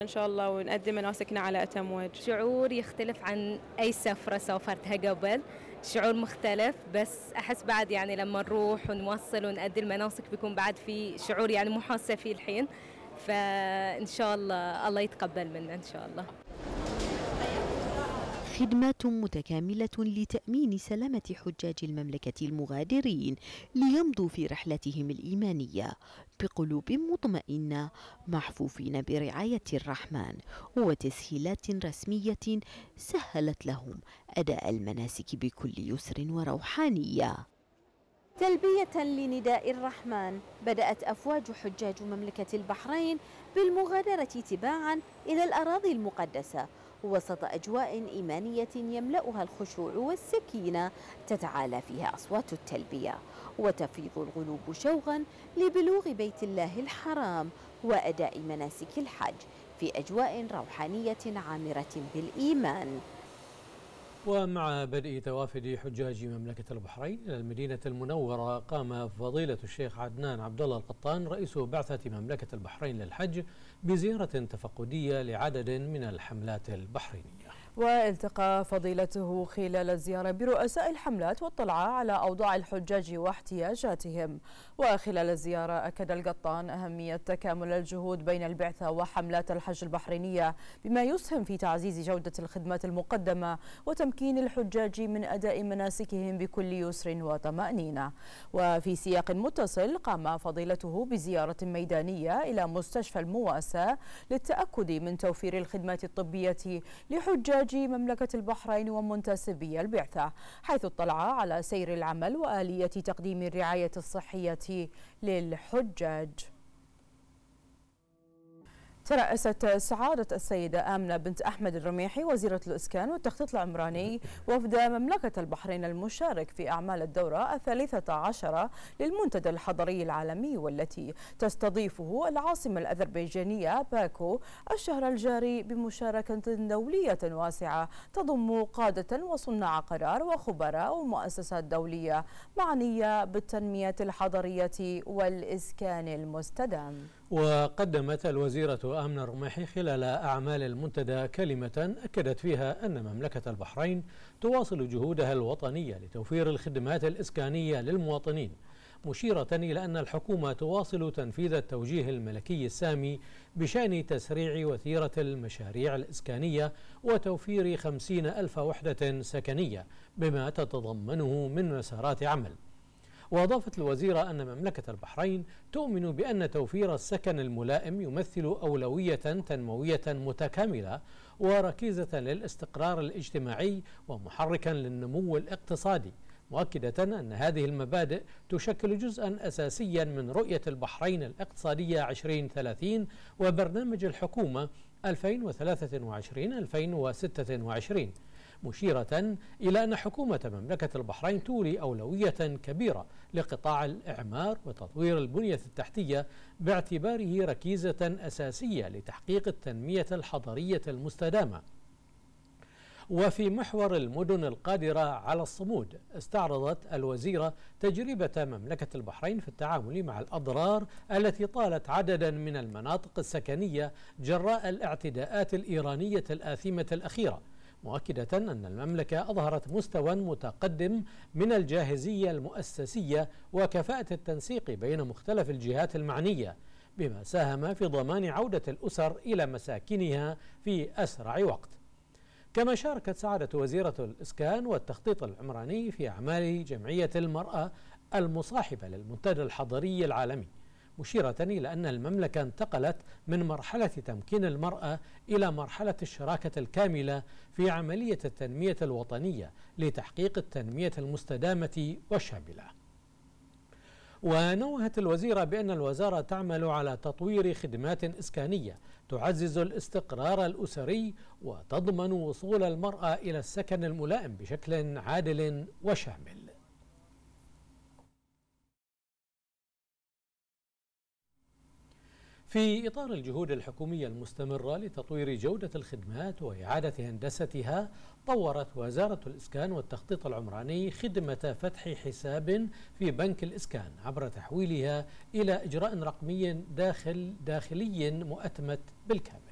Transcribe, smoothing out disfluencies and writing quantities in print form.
إن شاء الله ونقدم مناسكنا على أتم وجه. شعور يختلف عن أي سفرة سافرتها قبل، شعور مختلف، بس أحس بعد يعني لما نروح ونوصل ونأدي المناسك بيكون بعد في شعور يعني مو حاسة فيه الحين، فإن شاء الله يتقبل منا إن شاء الله. خدمات متكاملة لتأمين سلامة حجاج المملكة المغادرين ليمضوا في رحلتهم الإيمانية بقلوب مطمئنة محفوفين برعاية الرحمن، وتسهيلات رسمية سهلت لهم أداء المناسك بكل يسر وروحانية. تلبية لنداء الرحمن بدأت أفواج حجاج مملكة البحرين بالمغادرة تباعا إلى الأراضي المقدسة وسط أجواء إيمانية يملأها الخشوع والسكينة، تتعالى فيها أصوات التلبية وتفيض القلوب شوقا لبلوغ بيت الله الحرام وأداء مناسك الحج في أجواء روحانية عامرة بالإيمان. ومع بدء توافد حجاج مملكة البحرين إلى المدينة المنورة، قام فضيلة الشيخ عدنان عبد الله القطان رئيس بعثة مملكة البحرين للحج بزيارة تفقدية لعدد من الحملات البحرينية. والتقى فضيلته خلال الزيارة برؤساء الحملات واطلع على أوضاع الحجاج واحتياجاتهم. وخلال الزيارة أكد القطان أهمية تكامل الجهود بين البعثة وحملات الحج البحرينية بما يسهم في تعزيز جودة الخدمات المقدمة وتمكين الحجاج من أداء مناسكهم بكل يسر وطمأنينة. وفي سياق متصل قام فضيلته بزيارة ميدانية إلى مستشفى المواساة للتأكد من توفير الخدمات الطبية لحجاج مملكة البحرين ومنتسبي البعثة، حيث اطلع على سير العمل وآلية تقديم الرعاية الصحية للحجاج. ترأست سعادة السيدة آمنة بنت أحمد الرميحي وزيرة الإسكان والتخطيط العمراني وفد مملكة البحرين المشارك في أعمال الدورة 13 للمنتدى الحضري العالمي، والتي تستضيفه العاصمة الأذربيجانية باكو الشهر الجاري بمشاركة دولية واسعة تضم قادة وصناع قرار وخبراء ومؤسسات دولية معنية بالتنمية الحضرية والإسكان المستدام. وقدمت الوزيرة آمنة الرميحي خلال أعمال المنتدى كلمة أكدت فيها أن مملكة البحرين تواصل جهودها الوطنية لتوفير الخدمات الإسكانية للمواطنين، مشيرة إلى أن الحكومة تواصل تنفيذ التوجيه الملكي السامي بشأن تسريع وتيرة المشاريع الإسكانية وتوفير 50,000 وحدة سكنية بما تتضمنه من مسارات عمل. وأضافت الوزيرة أن مملكة البحرين تؤمن بأن توفير السكن الملائم يمثل أولوية تنموية متكاملة وركيزة للاستقرار الاجتماعي ومحركا للنمو الاقتصادي، مؤكدة أن هذه المبادئ تشكل جزءا أساسيا من رؤية البحرين الاقتصادية 2030 وبرنامج الحكومة 2023-2026، مشيرة إلى أن حكومة مملكة البحرين تولي أولوية كبيرة لقطاع الإعمار وتطوير البنية التحتية باعتباره ركيزة أساسية لتحقيق التنمية الحضرية المستدامة. وفي محور المدن القادرة على الصمود، استعرضت الوزيرة تجربة مملكة البحرين في التعامل مع الأضرار التي طالت عددا من المناطق السكنية جراء الاعتداءات الإيرانية الآثمة الأخيرة، مؤكدة أن المملكة أظهرت مستوى متقدم من الجاهزية المؤسسية وكفاءة التنسيق بين مختلف الجهات المعنية، بما ساهم في ضمان عودة الأسر إلى مساكنها في أسرع وقت. كما شاركت سعادة وزيرة الإسكان والتخطيط العمراني في أعمال جمعية المرأة المصاحبة للمنتدى الحضري العالمي، مشيرة إلى أن المملكة انتقلت من مرحلة تمكين المرأة إلى مرحلة الشراكة الكاملة في عملية التنمية الوطنية لتحقيق التنمية المستدامة والشاملة. ونوهت الوزيرة بأن الوزارة تعمل على تطوير خدمات إسكانية تعزز الاستقرار الأسري وتضمن وصول المرأة إلى السكن الملائم بشكل عادل وشامل. في إطار الجهود الحكومية المستمرة لتطوير جودة الخدمات وإعادة هندستها، طورت وزارة الإسكان والتخطيط العمراني خدمة فتح حساب في بنك الإسكان عبر تحويلها إلى إجراء رقمي داخلي مؤتمت بالكامل.